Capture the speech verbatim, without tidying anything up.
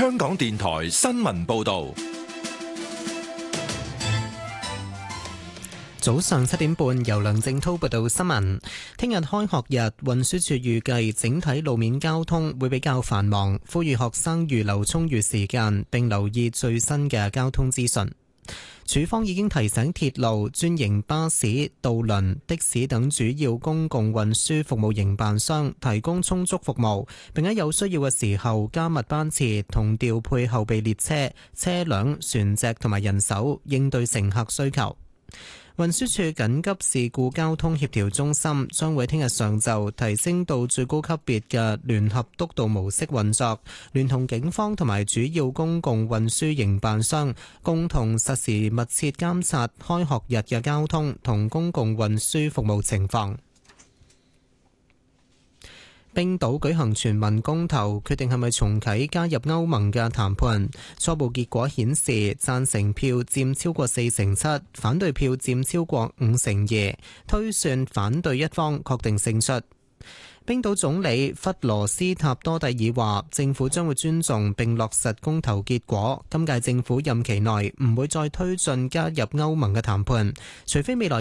香港電台新聞報道。 早上七點半，由梁正滔報道新聞。聽日開學日，運輸署預計整體路面交通會比較繁忙，呼籲學生預留充裕時間，並留意最新嘅交通資訊。署方已經提醒鐵路、專營巴士、渡輪、的士等主要公共運輸服務營辦商提供充足服務，並喺有需要嘅時候加密班次同調配後備列車、車輛、船隻同埋人手，應對乘客需求。運輸署緊急事故交通協調中心將會聽日上晝提升到最高級別嘅聯合督導模式運作，聯同警方同埋主要公共運輸營辦商共同實時密切監察開學日嘅交通同公共運輸服務情況。冰島舉行全民公投，決定係咪重啟加入歐盟嘅談判。初步結果顯示，贊成票佔超過四成七，反對票佔超過五成二，推算反對一方確定勝出。冰島總理弗羅斯塔多蒂爾話，政府將會尊重並落實公投結果。今屆政府任期內唔會再推進加入歐盟嘅談判，除非未來